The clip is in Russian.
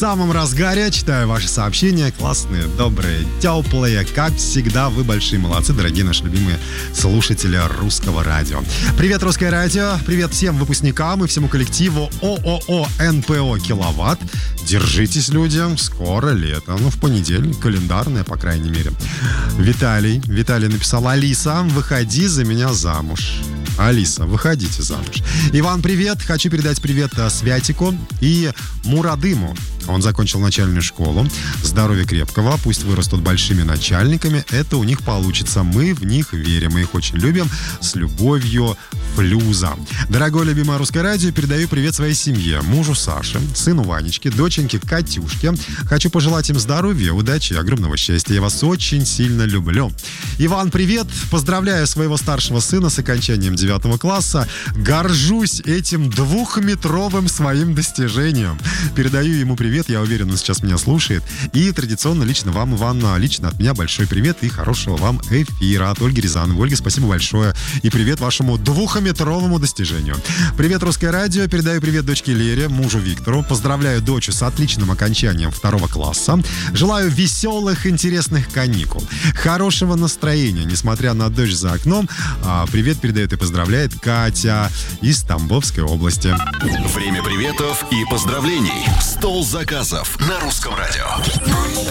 самом разгаре. Читаю ваши сообщения. Классные, добрые, теплые. Как всегда, вы большие молодцы, дорогие наши любимые слушатели русского радио. Привет, русское радио. Привет всем выпускникам и всему коллективу ООО НПО «Киловатт». Держитесь, люди. Скоро лето. В понедельник. Календарное, по крайней мере. Виталий написал: Алиса, выходи за меня замуж. Алиса, выходите замуж. Иван, привет. Хочу передать привет Святику и Мурадыму. Он закончил начальную школу. Здоровья крепкого. Пусть вырастут большими начальниками. Это у них получится. Мы в них верим. Мы их очень любим. С любовью, Флюза. Дорогое любимое русское радио, передаю привет своей семье. Мужу Саше, сыну Ванечке, доченьке Катюшке. Хочу пожелать им здоровья, удачи и огромного счастья. Я вас очень сильно люблю. Иван, привет. Поздравляю своего старшего сына с окончанием 9 класса. Горжусь этим 2-метровым своим достижением. Передаю ему привет. Я уверен, он сейчас меня слушает. И традиционно лично вам, Иван, лично от меня большой привет и хорошего вам эфира от Ольги Рязановой. Ольга, спасибо большое. И привет вашему 2-метровому достижению. Привет, русское радио. Передаю привет дочке Лере, мужу Виктору. Поздравляю дочь с отличным окончанием 2 класса. Желаю веселых, интересных каникул. Хорошего настроения, несмотря на дождь за окном. Привет передает и поздравляет Катя из Тамбовской области. Время приветов и поздравлений. Стол заказов на русском радио.